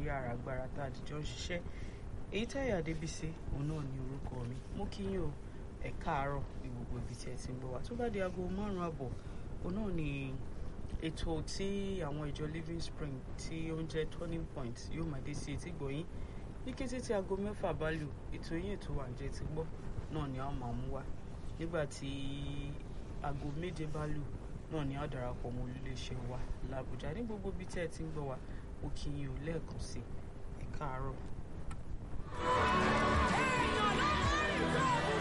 yàrá agbára tá a dìjọ ń ṣiṣẹ́. Èyítáyọ̀ Adébísí òun náà ni orúkọ mi. Mo kí yín o, ẹ káàárọ̀ ní gbogbo ibi tí ẹ ti ń gbọ́ wa. Tó bá di aago 5:00 àbọ̀ òun náà ni ètò tí àwọn ìjọ Living Spring tí ó ń jẹ́ Turning Point yóò máa dé sí etí gbọ̀yìn. Ní kété tí aago 6 bá lù, ètò yín ètò wa ǹjẹ́ ti gbọ́ náà ni a máa mú wá. Nígbà tí aago 7 bá lù náà ni a darapọ̀ mọ́ olùléṣẹ́ wa l'Àbújá. Ní gbogbo ibi tí ẹ ti ń gbọ́ wa, mo kí yín o lẹ́ẹ̀kan sí ẹ káàárọ̀.